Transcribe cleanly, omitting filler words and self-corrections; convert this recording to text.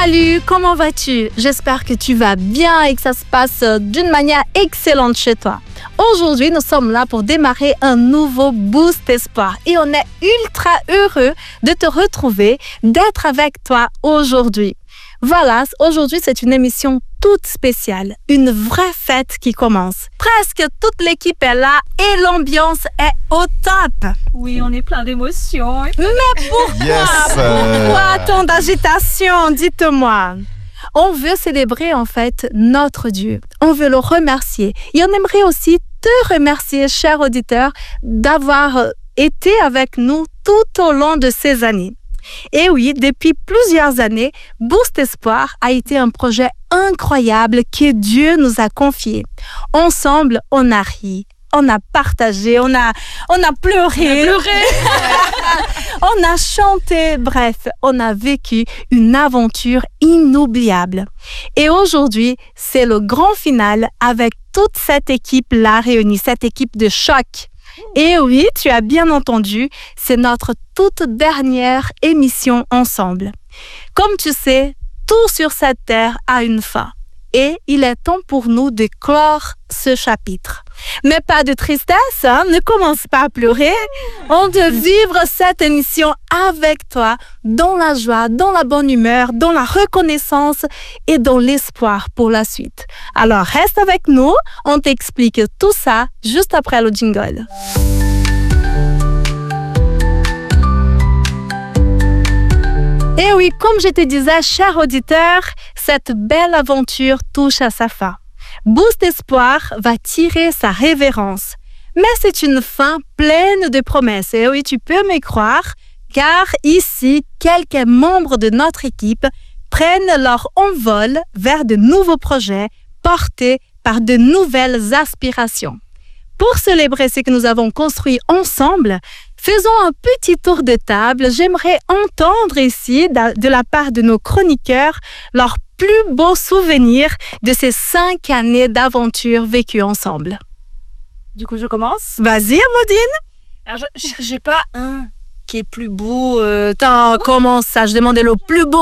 Salut, comment vas-tu? J'espère que tu vas bien et que ça se passe d'une manière excellente chez toi. Aujourd'hui, nous sommes là pour démarrer un nouveau Boost Espoir et on est ultra heureux de te retrouver, d'être avec toi aujourd'hui. Voilà, aujourd'hui, c'est une émission toute spéciale, une vraie fête qui commence. Presque toute l'équipe est là et l'ambiance est au top. Oui, on est plein d'émotions. Mais pourquoi tant d'agitation? Dites-moi. On veut célébrer en fait notre Dieu. On veut le remercier. Et on aimerait aussi te remercier, cher auditeur, d'avoir été avec nous tout au long de ces années. Et oui, depuis plusieurs années, Boost Espoir a été un projet incroyable que Dieu nous a confié. Ensemble, on a ri, on a partagé, on a pleuré. On a chanté, bref, on a vécu une aventure inoubliable. Et aujourd'hui, c'est le grand final avec toute cette équipe-là réunie, cette équipe de choc. Et oui, tu as bien entendu, c'est notre toute dernière émission ensemble. Comme tu sais, tout sur cette terre a une fin. Et il est temps pour nous de clore ce chapitre. Mais pas de tristesse, ne commence pas à pleurer. On veut vivre cette émission avec toi, dans la joie, dans la bonne humeur, dans la reconnaissance et dans l'espoir pour la suite. Alors reste avec nous, on t'explique tout ça juste après le jingle. Et oui, comme je te disais, cher auditeur, cette belle aventure touche à sa fin. Boost Espoir va tirer sa révérence. Mais c'est une fin pleine de promesses. Et oui, tu peux me croire, car ici, quelques membres de notre équipe prennent leur envol vers de nouveaux projets portés par de nouvelles aspirations. Pour célébrer ce que nous avons construit ensemble, faisons un petit tour de table. J'aimerais entendre ici, de la part de nos chroniqueurs, leurs plus beaux souvenirs de ces 5 années d'aventure vécues ensemble. Du coup, je commence. Vas-y, Amandine. Alors, j'ai pas un qui est plus beau. Comment ça? Je demandais le plus beau.